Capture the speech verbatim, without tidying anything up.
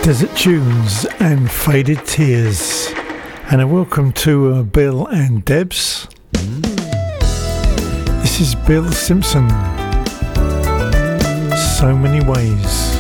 Desert Tunes and Faded Tears, and a welcome to uh, Bill and Debs. This is Bill Simpson. So Many Ways.